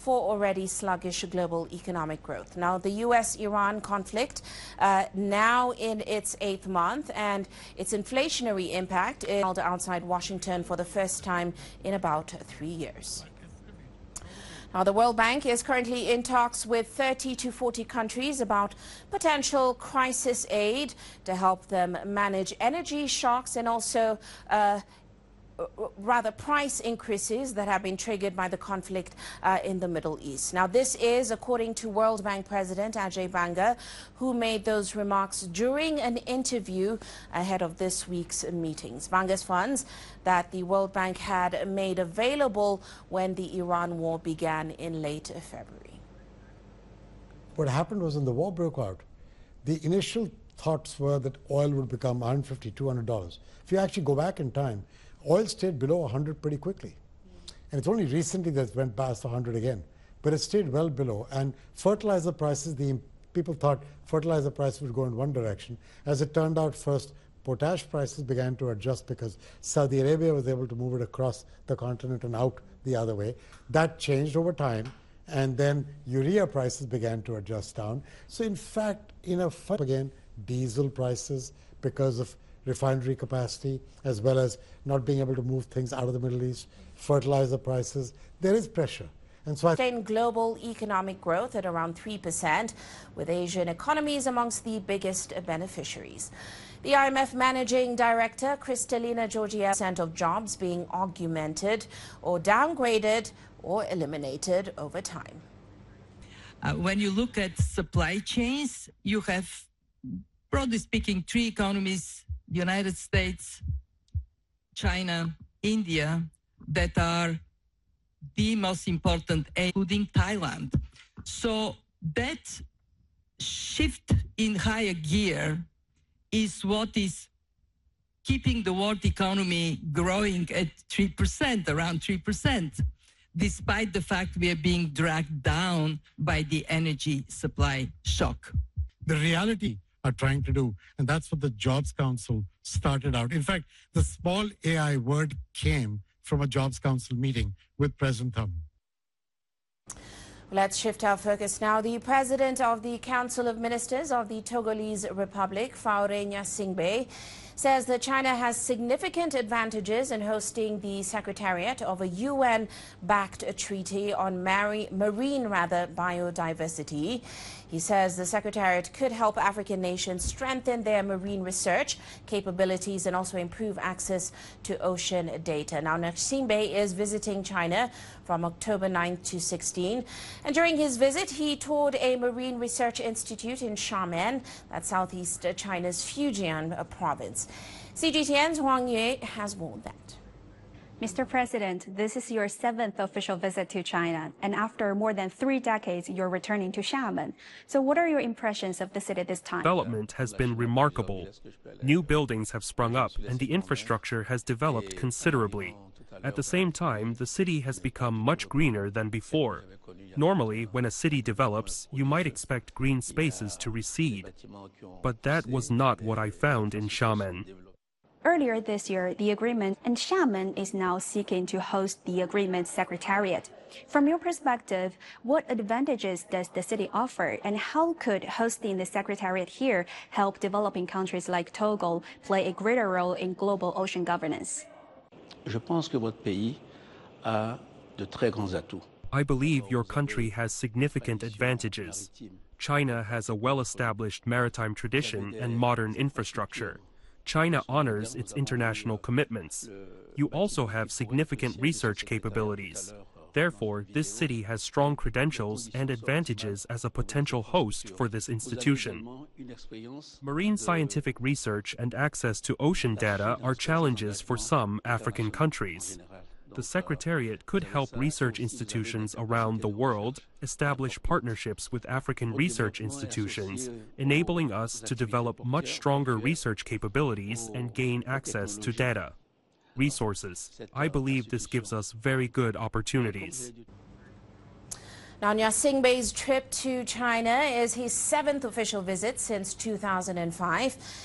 for already sluggish global economic growth. Now, the U.S.-Iran conflict now in its 8th month, and its inflationary impact is held outside Washington for the first time in about 3 years. Now, the World Bank is currently in talks with 30 to 40 countries about potential crisis aid to help them manage energy shocks and also rather price increases that have been triggered by the conflict in the Middle East. Now, this is according to World Bank President Ajay Banga, who made those remarks during an interview ahead of this week's meetings. Banga's funds that the World Bank had made available when the Iran war began in late February. What happened was when the war broke out, the initial thoughts were that oil would become $150, $200. If you actually go back in time, oil stayed below 100 pretty quickly. And it's only recently that it went past 100 again. But it stayed well below. And fertilizer prices, people thought fertilizer prices would go in one direction. As it turned out, first, potash prices began to adjust because Saudi Arabia was able to move it across the continent and out the other way. That changed over time. And then urea prices began to adjust down. So in fact, again, diesel prices because of refinery capacity, as well as not being able to move things out of the Middle East, fertilizer prices, there is pressure. And so global economic growth at around 3%, with Asian economies amongst the biggest beneficiaries. The IMF Managing Director, Kristalina Georgieva, % of jobs being augmented or downgraded or eliminated over time. When you look at supply chains, you have, broadly speaking, 3 economies: United States, China, India, that are the most important, including Thailand. So that shift in higher gear is what is keeping the world economy growing at 3%, around 3%, despite the fact we are being dragged down by the energy supply shock. The reality are trying to do, and that's what the Jobs Council started out. In fact, the small AI word came from a Jobs Council meeting with President Thum. Let's shift our focus now. The president of the Council of Ministers of the Togolese Republic, Faure Gnassingbé, says that China has significant advantages in hosting the secretariat of a UN-backed treaty on marine biodiversity. He says the secretariat could help African nations strengthen their marine research capabilities and also improve access to ocean data. Now, Gnassingbé is visiting China from October 9 to 16. And during his visit, he toured a marine research institute in Xiamen, that's southeast China's Fujian province. CGTN's Huang Yue has more on that. Mr. President, this is your 7th official visit to China, and after more than 3 decades, you're returning to Xiamen. So what are your impressions of the city this time? Development has been remarkable. New buildings have sprung up, and the infrastructure has developed considerably. At the same time, the city has become much greener than before. Normally, when a city develops, you might expect green spaces to recede. But that was not what I found in Xiamen. Earlier this year, the agreement and Xiamen is now seeking to host the agreement secretariat. From your perspective, what advantages does the city offer, and how could hosting the secretariat here help developing countries like Togo play a greater role in global ocean governance? I believe your country has significant advantages. China has a well-established maritime tradition and modern infrastructure. China honors its international commitments. You also have significant research capabilities. Therefore, this city has strong credentials and advantages as a potential host for this institution. Marine scientific research and access to ocean data are challenges for some African countries. The Secretariat could help research institutions around the world establish partnerships with African research institutions, enabling us to develop much stronger research capabilities and gain access to data. Resources. I believe this gives us very good opportunities. Now, Gnassingbé's trip to China is his 7th official visit since 2005.